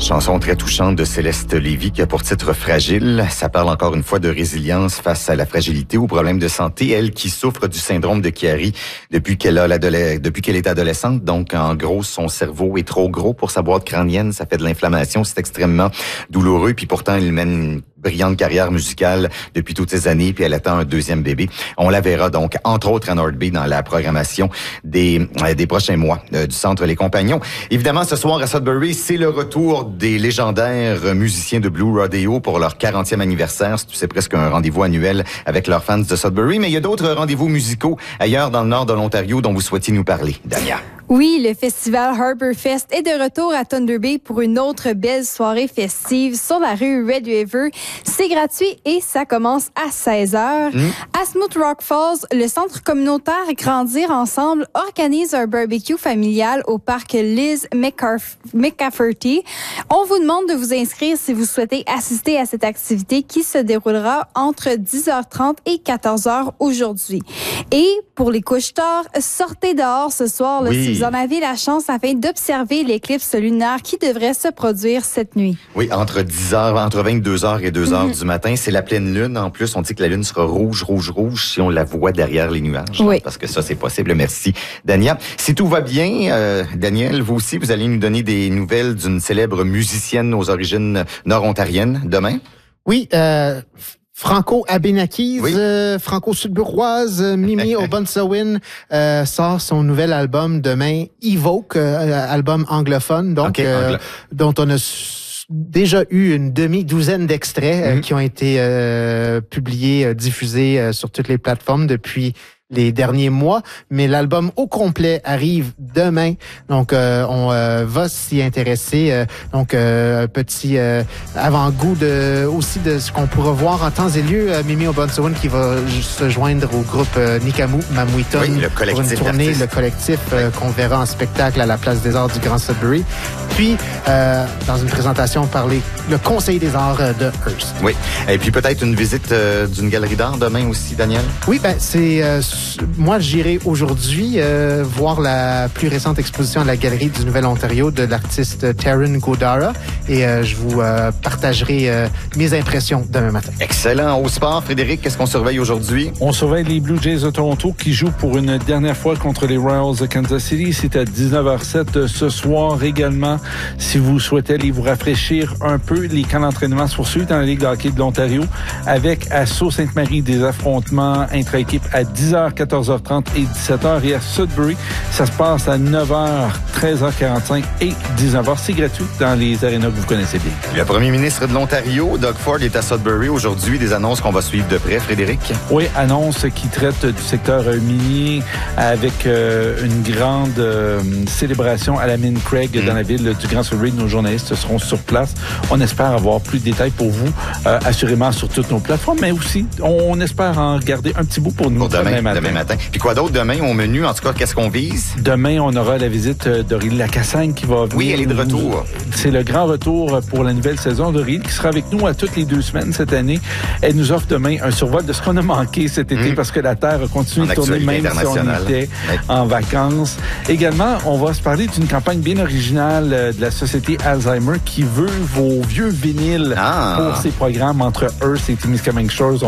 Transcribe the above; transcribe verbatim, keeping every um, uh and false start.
Chanson très touchante de Céleste Lévy qui a pour titre Fragile. Ça parle encore une fois de résilience face à la fragilité ou problèmes de santé. Elle qui souffre du syndrome de Chiari depuis qu'elle a l'adole- depuis qu'elle est adolescente. Donc, en gros, son cerveau est trop gros pour sa boîte crânienne. Ça fait de l'inflammation. C'est extrêmement douloureux. Puis pourtant, elle mène une brillante carrière musicale depuis toutes ces années, puis elle attend un deuxième bébé. On la verra donc, entre autres, à Nordby dans la programmation des euh, des prochains mois euh, du Centre Les Compagnons. Évidemment, ce soir à Sudbury, c'est le retour des légendaires musiciens de Blue Rodeo pour leur quarantième anniversaire. C'est presque un rendez-vous annuel avec leurs fans de Sudbury, mais il y a d'autres rendez-vous musicaux ailleurs dans le nord de l'Ontario dont vous souhaitiez nous parler. Dania. Oui, le festival Harborfest est de retour à Thunder Bay pour une autre belle soirée festive sur la rue Red River. C'est gratuit et ça commence à seize heures. Mmh. À Smooth Rock Falls, le centre communautaire Grandir Ensemble organise un barbecue familial au parc Liz McCarf- McCafferty. On vous demande de vous inscrire si vous souhaitez assister à cette activité qui se déroulera entre dix heures trente et quatorze heures aujourd'hui. Et pour les couches tard, sortez dehors ce soir, oui. Si vous en avez la chance, afin d'observer l'éclipse lunaire qui devrait se produire cette nuit. Oui, entre dix heures, entre vingt-deux heures et deux heures mm-hmm. du matin. C'est la pleine lune. En plus, on dit que la lune sera rouge, rouge, rouge si on la voit derrière les nuages. Oui. Parce que ça, c'est possible. Merci, Dania. Si tout va bien, euh, Daniel, vous aussi, vous allez nous donner des nouvelles d'une célèbre musicienne aux origines nord-ontariennes demain? Oui, euh... Franco-Abénakise, oui. euh, franco-sudburoise, euh, Mimi O'Bonsawin euh, sort son nouvel album demain, Evoke, euh, album anglophone, donc okay, euh, anglo- dont on a s- déjà eu une demi-douzaine d'extraits mm-hmm. euh, qui ont été euh, publiés, euh, diffusés euh, sur toutes les plateformes depuis les derniers mois, mais l'album au complet arrive demain, donc euh, on euh, va s'y intéresser. Euh, donc euh, un petit euh, avant-goût de aussi de ce qu'on pourra voir en temps et lieu. Euh, Mimi O'Bonsawin qui va se joindre au groupe euh, Nikamu Mamuiton oui, le pour une tournée, d'artistes. le collectif euh, qu'on verra en spectacle à la Place des Arts du Grand Sudbury. Puis euh, dans une présentation par les, le Conseil des Arts euh, de Hearst. Oui, et puis peut-être une visite euh, d'une galerie d'art demain aussi, Daniel. Oui, ben c'est euh, moi, j'irai aujourd'hui euh, voir la plus récente exposition à la Galerie du Nouvel-Ontario de l'artiste Taryn Godara et euh, je vous euh, partagerai euh, mes impressions demain matin. Excellent. Au sport, Frédéric, qu'est-ce qu'on surveille aujourd'hui? On surveille les Blue Jays de Toronto qui jouent pour une dernière fois contre les Royals de Kansas City. C'est à dix-neuf heures sept ce soir également. Si vous souhaitez aller vous rafraîchir un peu, les camps d'entraînement se poursuivent dans la Ligue de hockey de l'Ontario avec à Sault-Sainte-Marie des affrontements intra-équipes à dix heures, quatorze heures trente et dix-sept heures. Et à Sudbury, ça se passe à neuf heures, treize heures quarante-cinq et dix-neuf heures. C'est gratuit dans les arénas que vous connaissez bien. Le premier ministre de l'Ontario, Doug Ford, est à Sudbury aujourd'hui. Des annonces qu'on va suivre de près, Frédéric? Oui, annonce qui traite du secteur minier avec euh, une grande euh, célébration à la mine Craig mmh. dans la ville du Grand Sudbury. Nos journalistes seront sur place. On espère avoir plus de détails pour vous, euh, assurément sur toutes nos plateformes, mais aussi, on espère en garder un petit bout pour nous pour demain, demain matin. Demain matin. Puis quoi d'autre demain au menu? En tout cas, qu'est-ce qu'on vise? Demain, on aura la visite d'Aurélie Lacassagne qui va venir. Oui, elle est de retour. C'est le grand retour pour la nouvelle saison d'Aurélie qui sera avec nous à toutes les deux semaines cette année. Elle nous offre demain un survol de ce qu'on a manqué cet été mmh. parce que la Terre continue de tourner même si on était oui. en vacances. Également, on va se parler d'une campagne bien originale de la Société Alzheimer qui veut vos vieux vinyles ah. pour ses programmes entre Hearst et Témiscamingue Shores.